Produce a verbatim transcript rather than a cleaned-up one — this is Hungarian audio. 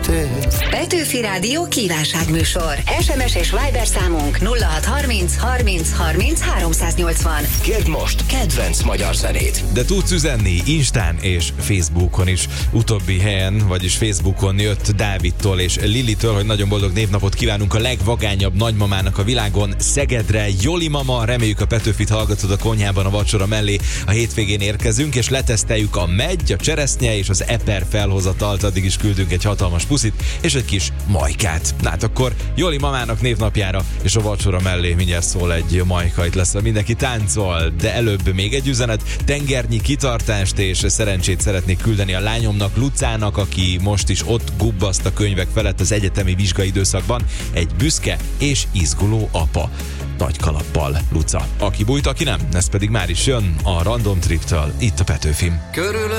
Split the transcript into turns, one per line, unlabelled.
szép.
Petőfi Rádió kívánságműsor. es em es és Viber számunk nulla hat harminc harminc harminc háromszáznyolcvan.
Kérd most kedvenc magyar zenét.
De tudsz üzenni Instán és Facebookon is. Utóbbi helyen, vagyis Facebookon jött Dávidtól és Lilitől, hogy nagyon boldog névnapot kívánunk a legvagányabb nagymamának a világon, Szegedre. Joli mama, reméljük a Petőfit hallgatod a konyhában a vacsora mellé. A hétvégén érkezünk, és leteszteljük a megy, a cseresznye és az eper felhozatalt. Addig is küldünk egy hatalmas puszit és egy kis majkát. Na hát akkor Joli mamának névnapjára és a vacsora mellé mindjárt szól egy majka, itt lesz, mindenki táncol, de előbb még egy üzenet. Tengernyi kitartást és szerencsét szeretnék küldeni a lányomnak, Lucának, aki most is ott gubbaszt a könyvek felett az egyetemi vizsgaidőszakban, egy büszke és izguló apa. Nagy kalappal, Luca. Aki bújt, aki nem, ez pedig már is jön a Random Triptől, itt a Petőfin.
Körül